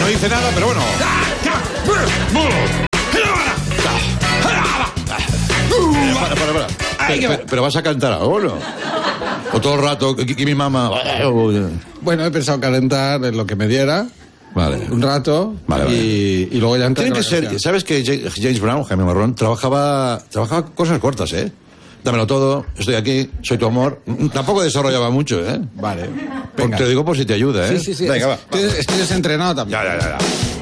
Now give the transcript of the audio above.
no dice nada, pero bueno. Para. Pero vas a cantar ahora, ¿no? O todo el rato, que mi mamá... Bueno, he pensado calentar en lo que me diera. Vale. Un rato. Vale. Y luego ya entrar. Tiene que ser... ¿Sabes que James Brown, Jaime Marrón, trabajaba cosas cortas, ¿eh? Dámelo todo, estoy aquí, soy tu amor. Tampoco desarrollaba mucho, ¿eh? Vale. Te lo digo por si te ayuda, ¿eh? Sí. Venga, va. Estoy desentrenado también. Ya.